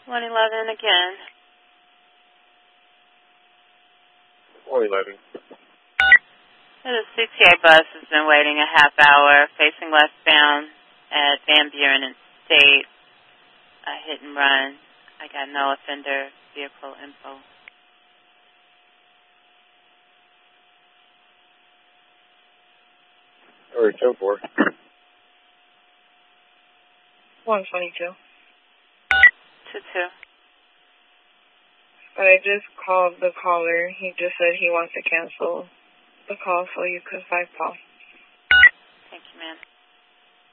111 again. 111. The CTA bus has been waiting a half hour, facing westbound at Van Buren and State. A hit and run. I got no offender vehicle info. Or 10-4. 122. 22. But I just called the caller. He just said he wants to cancel the call so you could 5 call.